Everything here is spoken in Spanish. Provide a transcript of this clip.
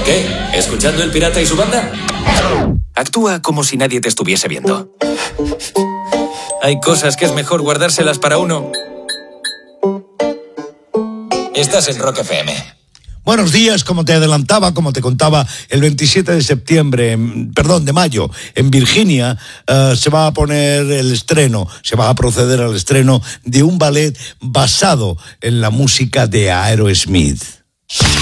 ¿Qué? ¿Escuchando El Pirata y su banda? Actúa como si nadie te estuviese viendo. Hay cosas que es mejor guardárselas para uno. Estás en Rock FM. Buenos días, como te adelantaba, como te contaba, el 27 de mayo, en Virginia, se va a proceder al estreno de un ballet basado en la música de Aerosmith.